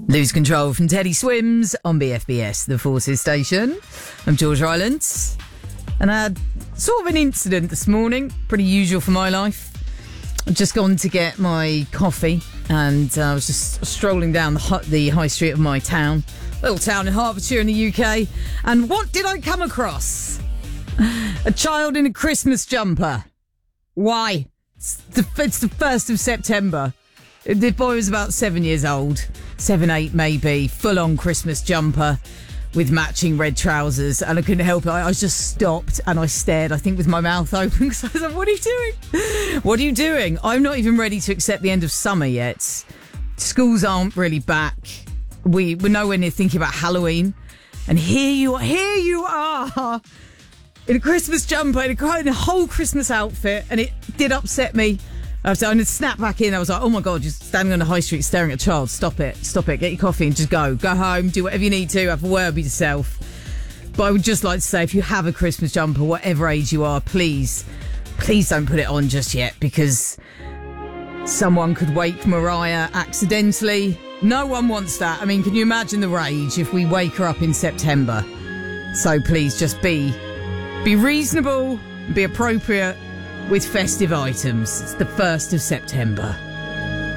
Lose Control from Teddy Swims on BFBS, the Forces station. I'm George Rylands, and I had sort of an incident this morning, pretty usual for my life. I'd just gone to get my coffee, and I was just strolling down the high street of my town, little town in Hertfordshire in the UK, and what did I come across? A child in a Christmas jumper. Why? It's the 1st of September. The boy was about 7 years old, 7, 8 maybe, full-on Christmas jumper with matching red trousers, and I couldn't help it. I just stopped and I stared, I think with my mouth open, because I was like, what are you doing? What are you doing? I'm not even ready to accept the end of summer yet. Schools aren't really back. We're nowhere near thinking about Halloween. And here you are, in a Christmas jumper, in a whole Christmas outfit, and it did upset me. I snapped back in. I was like, oh my God, just standing on the high street staring at a child. Stop it. Get your coffee and just go home, do whatever you need to, have a word with yourself. But I would just like to say, if you have a Christmas jumper, whatever age you are, please don't put it on just yet, because someone could wake Mariah accidentally. No one wants that. I mean, can you imagine the rage if we wake her up in September? So please just be reasonable, be appropriate with festive items. It's the 1st of September.